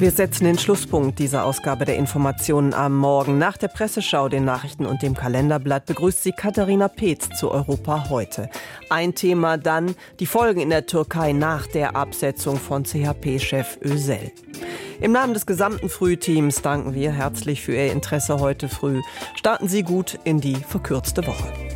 Wir setzen den Schlusspunkt dieser Ausgabe der Informationen am Morgen. Nach der Presseschau, den Nachrichten und dem Kalenderblatt begrüßt sie Katharina Peetz zu Europa heute. Ein Thema dann die Folgen in der Türkei nach der Absetzung von CHP-Chef Özel. Im Namen des gesamten Frühteams danken wir herzlich für Ihr Interesse heute früh. Starten Sie gut in die verkürzte Woche.